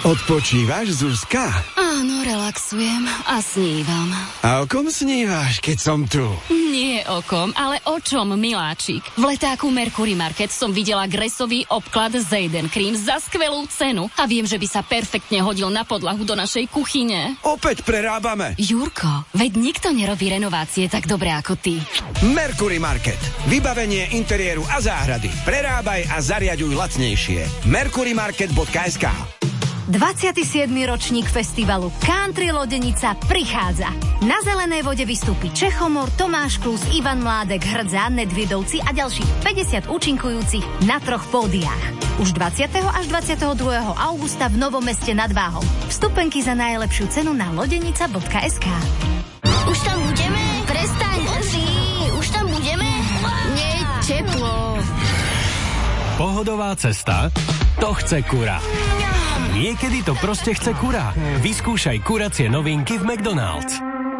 Odpočívaš, Zuzka? Áno, relaxujem a snívam. A o kom snívaš, keď som tu? Nie o kom, ale o čom, miláčik. V letáku Mercury Market som videla gresový obklad Zayden Cream za skvelú cenu a viem, že by sa perfektne hodil na podlahu do našej kuchyne. Opäť prerábame. Jurko, veď nikto nerobí renovácie tak dobre ako ty. Mercury Market. Vybavenie interiéru a záhrady. Prerábaj a zariaďuj lacnejšie. mercurymarket.sk 27. ročník festivalu Country Lodenica prichádza. Na zelenej vode vystúpi Čechomor, Tomáš Klus, Ivan Mládek, Hrdza, Nedviedovci a ďalších 50 účinkujúcich na 3 pódiách. Už 20. až 22. augusta v Novom Meste nad Váhom. Vstupenky za najlepšiu cenu na lodenica.sk. Už tam budeme? Prestaň, už tam budeme? Nie, teplo. Pohodová cesta? To chce kura. Niekedy to proste chce kura. Vyskúšaj kuracie novinky v McDonald's.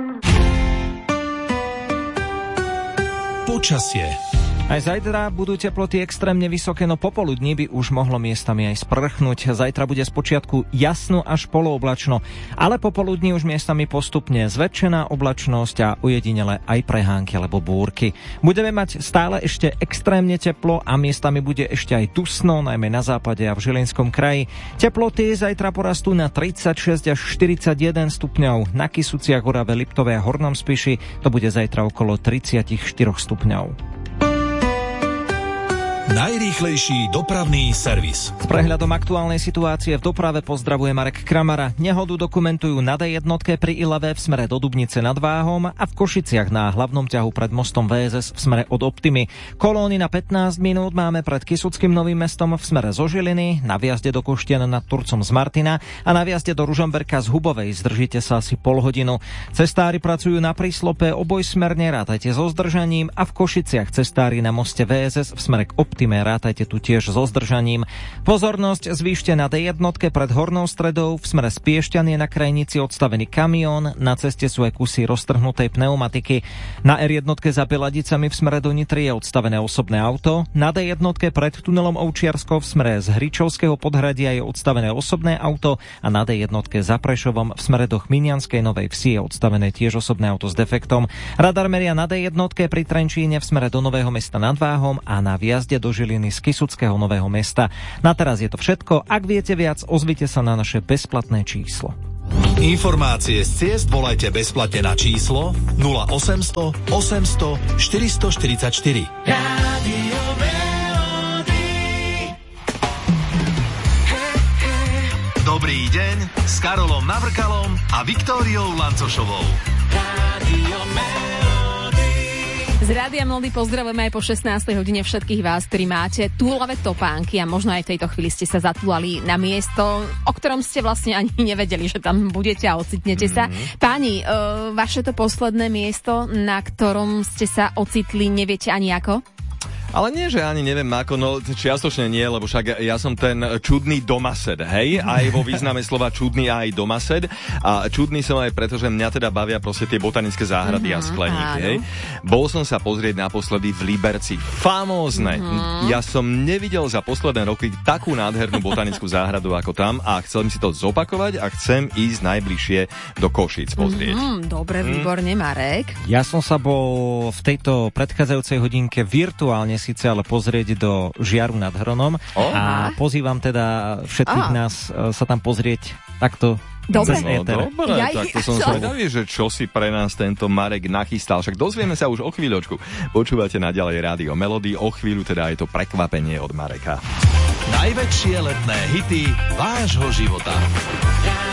Počasie. Aj zajtra budú teploty extrémne vysoké, no popoludní by už mohlo miestami aj sprchnúť. Zajtra bude spočiatku jasno až polooblačno, ale popoludní už miestami postupne zväčšená oblačnosť a ujedinele aj prehánky alebo búrky. Budeme mať stále ešte extrémne teplo a miestami bude ešte aj dusno, najmä na západe a v Žilinskom kraji. Teploty zajtra porastú na 36 až 41 stupňov. Na Kysuciach, Orave, Liptove a Hornom Spiši to bude zajtra okolo 34 stupňov. Najrýchlejší dopravný servis. S prehľadom aktuálnej situácie v doprave pozdravuje Marek Kramara. Nehodu dokumentujú na D1 pri Ilave v smere do Dubnice nad Váhom a v Košiciach na hlavnom ťahu pred mostom VSS v smere od Optimy. Kolóny na 15 minút máme pred Kysuckým Novým Mestom v smere zo Žiliny, na vjazde do Koštien nad Turcom z Martina a na vjazde do Ružomberka z Hubovej. Zdržite sa asi pol hodinu. Cestári pracujú na príslope obojsmerne, rátajte so zdržaním a v Košiciach cestári na moste VSS v smere k Optime. Rátajte tu tiež so zdržaním. Pozornosť zvýšte na D1 pred Hornou Stredou, v smere z Piešťan je na krajnici odstavený kamión, na ceste sú aj kusy roztrhnutej pneumatiky. Na R1 za Beladicami v smere do Nitry je odstavené osobné auto, na D1 pred tunelom Ovčiarsko v smere z Hričovského podhradia je odstavené osobné auto a na D1 za Prešovom v smere do Chminianskej Novej Vsi je odstavené tiež osobné auto s defektom. Radar meria na D1 pri Trenčíne v smere do Nového Mesta nad Váhom a na vjazde do Žiliny z Kysuckého Nového Mesta. Na teraz je to všetko. Ak viete viac, ozvite sa na naše bezplatné číslo. Informácie z ciest volajte bezplatne na číslo 0800 800 444. Rádio Melody. Dobrý deň s Karolom Navrkalom a Viktóriou Lancošovou. Rádio Melody. Z Rádia Melody pozdravujeme aj po 16. hodine všetkých vás, ktorí máte túlavé topánky a možno aj v tejto chvíli ste sa zatúlali na miesto, o ktorom ste vlastne ani nevedeli, že tam budete a ocitnete sa. Páni, vaše to posledné miesto, na ktorom ste sa ocitli, neviete ani ako? Ale nie, že ani neviem ako, no čiastočne nie, lebo však ja som ten čudný domased, hej? Aj vo význame slova čudný aj domased. A čudný som aj preto, že mňa teda bavia proste tie botanické záhrady a skleníky, hej? Bol som sa pozrieť naposledy v Liberci. Famózne. Ja som nevidel za posledné roky takú nádhernú botanickú záhradu ako tam a chcem si to zopakovať a chcem ísť najbližšie do Košíc pozrieť. Dobre, výborne, Marek. Ja som sa bol v tejto predchádzajúcej hodinke virtuálne síce, ale pozrieť do Žiaru nad Hronom a pozývam teda všetkých nás sa tam pozrieť takto. Dobre, tak to som zvedavý, že čo si pre nás tento Marek nachystal. Však dozvieme sa už o chvíľočku. Počúvate naďalej Rádio Melody, o chvíľu teda je to prekvapenie od Mareka. Najväčšie letné hity vášho života.